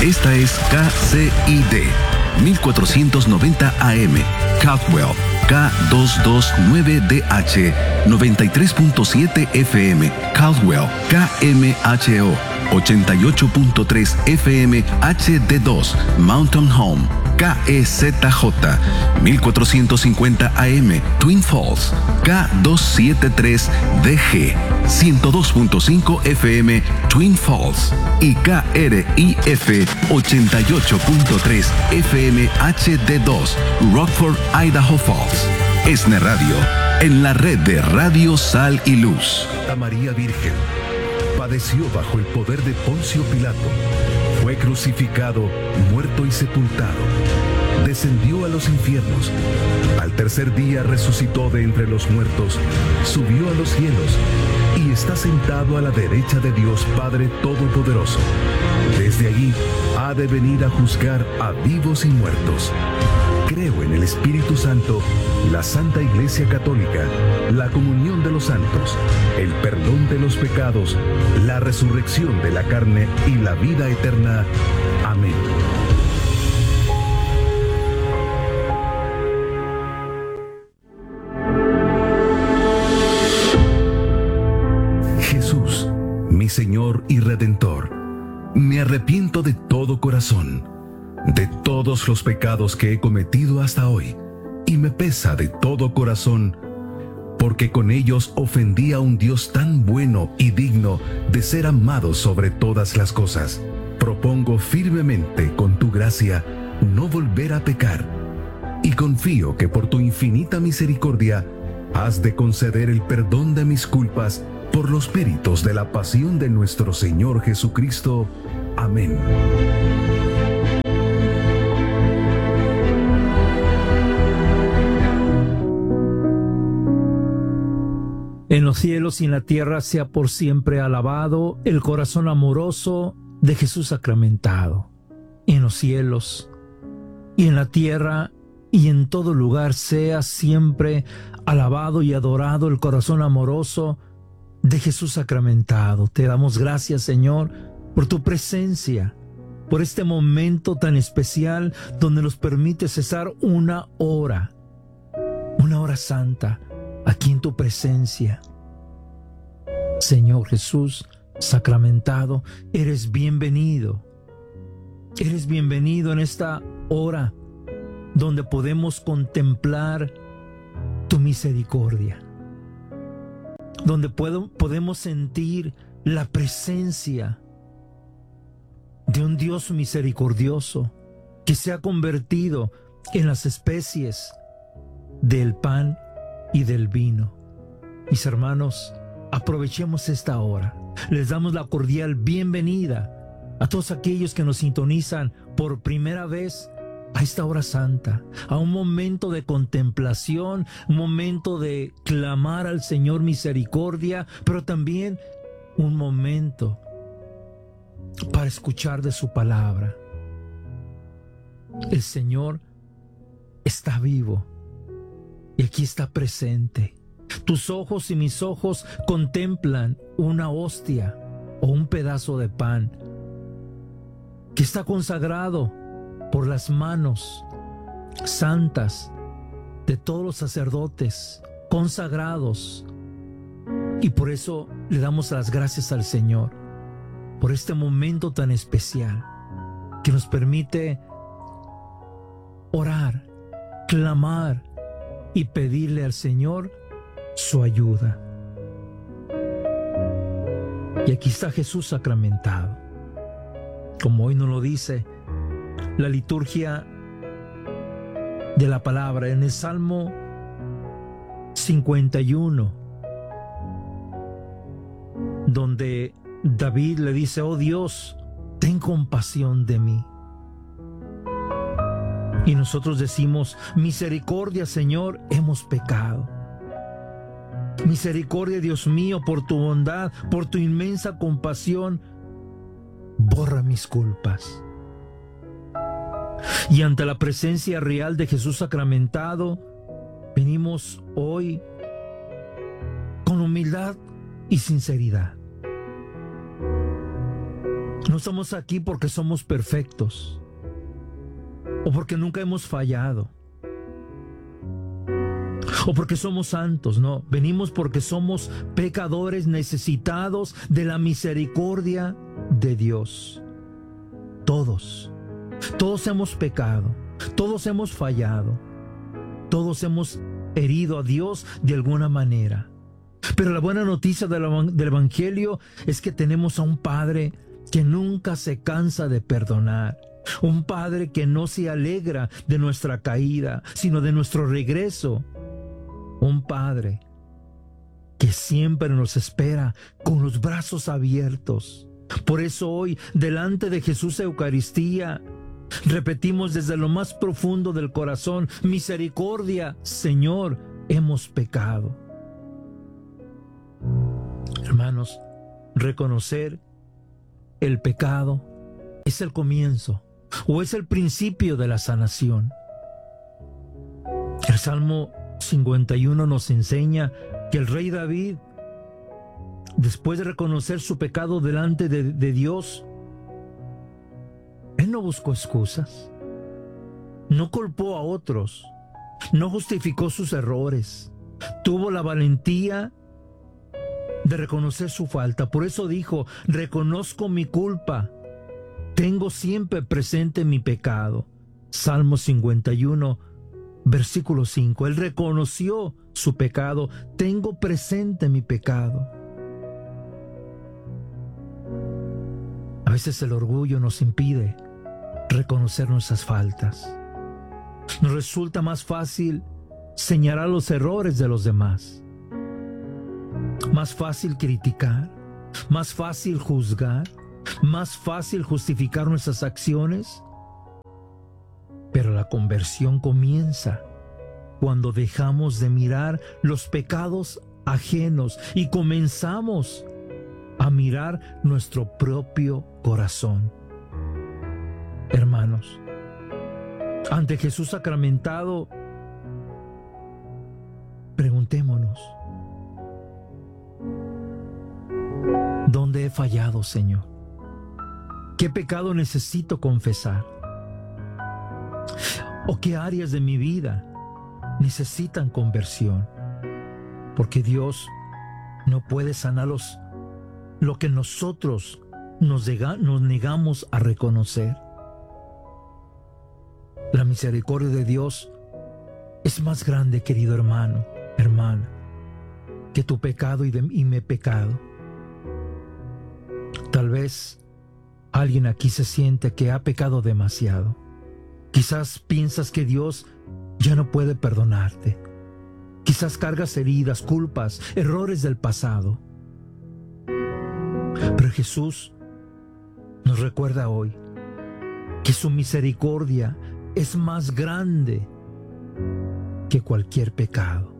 Esta es KCID 1490 AM, Caldwell, K229DH, 93.7 FM, Caldwell, KMHO, 88.3 FM, HD2, Mountain Home, KEZJ, 1450 AM, Twin Falls, K273DG, 102.5 FM, Twin Falls, y KRIF 88.3 FM HD2, Rockford, Idaho Falls. ESNE Radio, en la red de Radio Sal y Luz. Santa María Virgen padeció bajo el poder de Poncio Pilato, fue crucificado, muerto y sepultado, descendió a los infiernos, al tercer día resucitó de entre los muertos, subió a los cielos y está sentado a la derecha de Dios Padre Todopoderoso. Desde allí ha de venir a juzgar a vivos y muertos. Creo en el Espíritu Santo, la Santa Iglesia Católica, la comunión de los santos, el perdón de los pecados, la resurrección de la carne y la vida eterna. Amén. Jesús, mi Señor y Redentor, me arrepiento de todo corazón de todos los pecados que he cometido hasta hoy, y me pesa de todo corazón, porque con ellos ofendí a un Dios tan bueno y digno de ser amado sobre todas las cosas. Propongo firmemente, con tu gracia, no volver a pecar, y confío que por tu infinita misericordia has de conceder el perdón de mis culpas por los méritos de la pasión de nuestro Señor Jesucristo. Amén. En los cielos y en la tierra sea por siempre alabado el corazón amoroso de Jesús sacramentado. En los cielos y en la tierra y en todo lugar sea siempre alabado y adorado el corazón amoroso de Jesús sacramentado. Te damos gracias, Señor, por tu presencia, por este momento tan especial donde nos permite cesar una hora santa, aquí en tu presencia. Señor Jesús sacramentado, eres bienvenido. Eres bienvenido en esta hora donde podemos contemplar tu misericordia, donde podemos sentir la presencia de un Dios misericordioso que se ha convertido en las especies del pan y del vino. Mis hermanos, aprovechemos esta hora. Les damos la cordial bienvenida a todos aquellos que nos sintonizan por primera vez a esta hora santa, a un momento de contemplación, un momento de clamar al Señor misericordia, pero también un momento para escuchar de su palabra. El Señor está vivo y aquí está presente. Tus ojos y mis ojos contemplan una hostia o un pedazo de pan que está consagrado por las manos santas de todos los sacerdotes consagrados. Y por eso le damos las gracias al Señor por este momento tan especial que nos permite orar, clamar y pedirle al Señor su ayuda. Y aquí está Jesús sacramentado, como hoy nos lo dice la liturgia de la palabra en el Salmo 51, donde David le dice: oh Dios, ten compasión de mí. Y nosotros decimos: misericordia, Señor, hemos pecado. Misericordia, Dios mío, por tu bondad, por tu inmensa compasión, borra mis culpas. Y ante la presencia real de Jesús sacramentado, venimos hoy con humildad y sinceridad. No estamos aquí porque somos perfectos o porque nunca hemos fallado o porque somos santos. No, venimos porque somos pecadores necesitados de la misericordia de Dios. Todos hemos pecado, todos hemos fallado, todos hemos herido a Dios de alguna manera. Pero la buena noticia del Evangelio es que tenemos a un Padre que nunca se cansa de perdonar. Un Padre que no se alegra de nuestra caída, sino de nuestro regreso. Un Padre que siempre nos espera con los brazos abiertos. Por eso hoy, delante de Jesús Eucaristía, repetimos desde lo más profundo del corazón: misericordia, Señor, hemos pecado. Hermanos, reconocer el pecado es el comienzo o es el principio de la sanación. El Salmo 51 nos enseña que el rey David, después de reconocer su pecado delante de Dios, él no buscó excusas, no culpó a otros, no justificó sus errores, tuvo la valentía de reconocer su falta. Por eso dijo: reconozco mi culpa, tengo siempre presente mi pecado. Salmo 51, versículo 5. Él reconoció su pecado: tengo presente mi pecado. A veces el orgullo nos impide reconocer nuestras faltas. Nos resulta más fácil señalar los errores de los demás, más fácil criticar, más fácil juzgar, más fácil justificar nuestras acciones. Pero la conversión comienza cuando dejamos de mirar los pecados ajenos y comenzamos a mirar nuestro propio corazón. Hermanos, ante Jesús sacramentado, preguntémonos: ¿dónde he fallado, Señor? ¿Qué pecado necesito confesar? ¿O qué áreas de mi vida necesitan conversión? Porque Dios no puede sanar lo que nosotros nos negamos a reconocer. La misericordia de Dios es más grande, querido hermano, hermana, que tu pecado y mi pecado. Tal vez alguien aquí se siente que ha pecado demasiado. Quizás piensas que Dios ya no puede perdonarte. Quizás cargas heridas, culpas, errores del pasado. Pero Jesús nos recuerda hoy que su misericordia es más grande que cualquier pecado.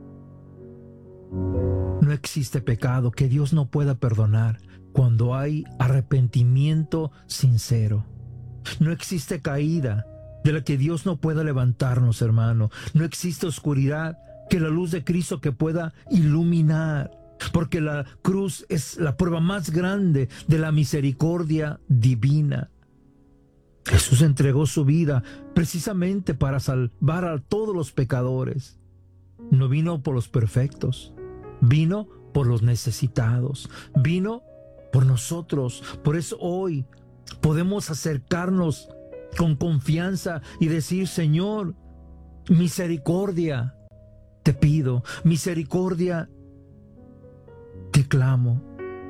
No existe pecado que Dios no pueda perdonar cuando hay arrepentimiento sincero. No existe caída de la que Dios no pueda levantarnos, hermano. No existe oscuridad que la luz de Cristo que pueda iluminar, porque la cruz es la prueba más grande de la misericordia divina. Jesús entregó su vida precisamente para salvar a todos los pecadores. No vino por los perfectos, vino por los necesitados, vino por nosotros. Por eso hoy podemos acercarnos con confianza y decir: Señor, misericordia te pido, misericordia te clamo.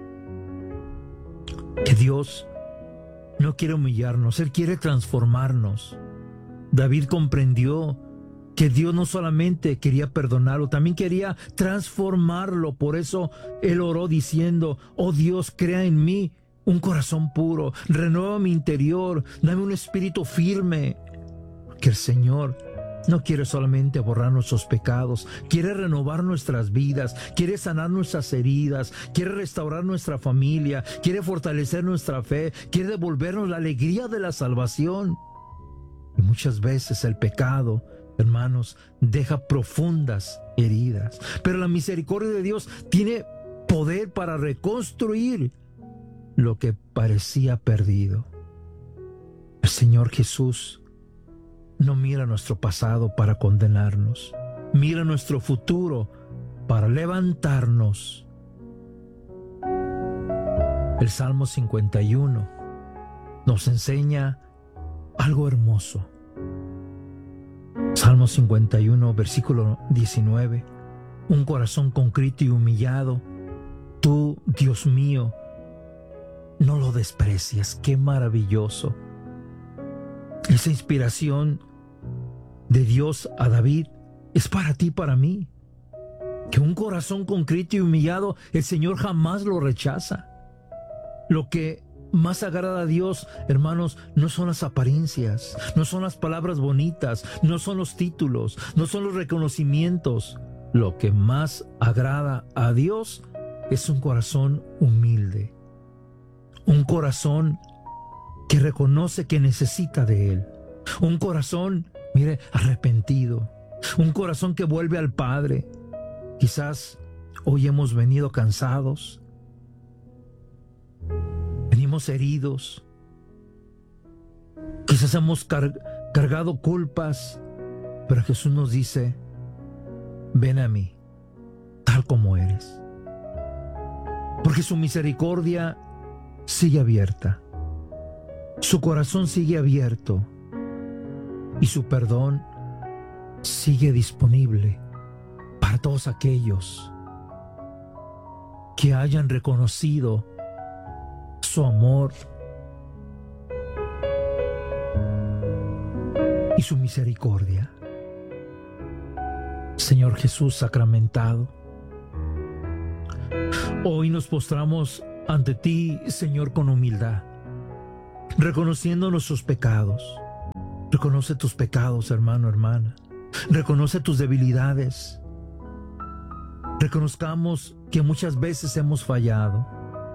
Que Dios no quiere humillarnos, Él quiere transformarnos. David comprendió que Dios no solamente quería perdonarlo, también quería transformarlo. Por eso él oró diciendo: oh Dios, crea en mí un corazón puro, renueva mi interior, dame un espíritu firme. Que el Señor no quiere solamente borrar nuestros pecados, quiere renovar nuestras vidas, quiere sanar nuestras heridas, quiere restaurar nuestra familia, quiere fortalecer nuestra fe, quiere devolvernos la alegría de la salvación. Y muchas veces el pecado, hermanos, deja profundas heridas, pero la misericordia de Dios tiene poder para reconstruir lo que parecía perdido. El Señor Jesús no mira nuestro pasado para condenarnos, mira nuestro futuro para levantarnos. El Salmo 51 nos enseña algo hermoso. Salmo 51, versículo 19. Un corazón contrito y humillado, tú, Dios mío, no lo desprecias. Qué maravilloso. Esa inspiración de Dios a David es para ti y para mí. Que un corazón contrito y humillado, el Señor jamás lo rechaza. Lo que más agrada a Dios, hermanos, no son las apariencias, no son las palabras bonitas, no son los títulos, no son los reconocimientos. Lo que más agrada a Dios es un corazón humilde, un corazón que reconoce que necesita de Él, un corazón, mire, arrepentido, un corazón que vuelve al Padre. Quizás hoy hemos venido cansados, venimos heridos, quizás hemos cargado culpas, pero Jesús nos dice: ven a mí, tal como eres, porque su misericordia sigue abierta, su corazón sigue abierto y su perdón sigue disponible para todos aquellos que hayan reconocido su amor y su misericordia. Señor Jesús sacramentado, hoy nos postramos ante ti, Señor, con humildad, reconociendo nuestros pecados. Reconoce tus pecados, hermano, hermana. Reconoce tus debilidades. Reconozcamos que muchas veces hemos fallado,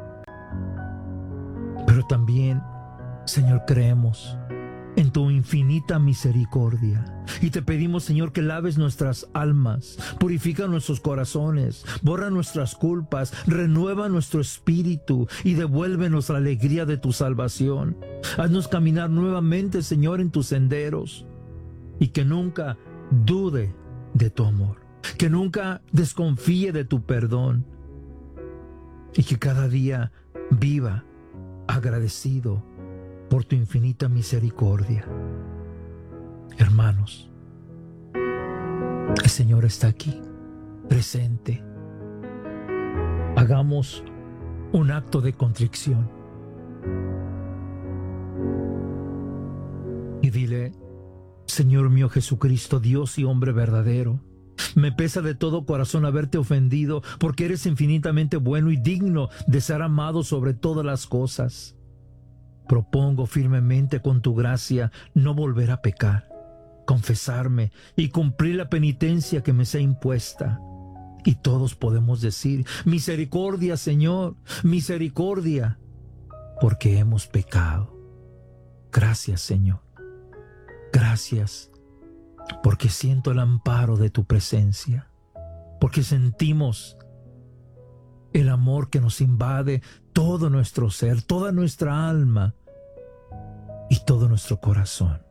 pero también, Señor, creemos en tu infinita misericordia. Y te pedimos, Señor, que laves nuestras almas, purifica nuestros corazones, borra nuestras culpas, renueva nuestro espíritu y devuélvenos la alegría de tu salvación. Haznos caminar nuevamente, Señor, en tus senderos, y que nunca dude de tu amor, que nunca desconfíe de tu perdón, y que cada día viva agradecido por tu infinita misericordia. Hermanos, el Señor está aquí, presente. Hagamos un acto de contrición y dile: Señor mío Jesucristo, Dios y hombre verdadero, me pesa de todo corazón haberte ofendido, porque eres infinitamente bueno y digno de ser amado sobre todas las cosas. Propongo firmemente con tu gracia no volver a pecar, confesarme y cumplir la penitencia que me sea impuesta. Y todos podemos decir: misericordia, Señor, misericordia, porque hemos pecado. Gracias, Señor. Gracias, porque siento el amparo de tu presencia, porque sentimos el amor que nos invade todo nuestro ser, toda nuestra alma y todo nuestro corazón.